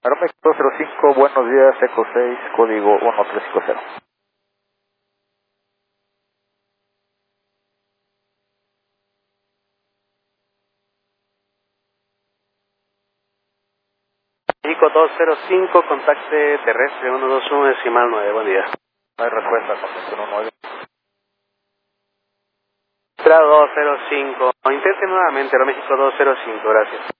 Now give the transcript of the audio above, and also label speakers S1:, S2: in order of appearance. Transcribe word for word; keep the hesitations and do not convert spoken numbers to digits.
S1: Aeroméxico dos cero cinco, buenos días, Eco seis, código uno tres cinco cero.
S2: México dos cero cinco, contacte terrestre uno dos uno decimal nueve, buen día.
S1: No hay respuesta, contestación nueve.
S2: Entrada dos cero cinco, intente nuevamente, Aeroméxico dos cero cinco, gracias.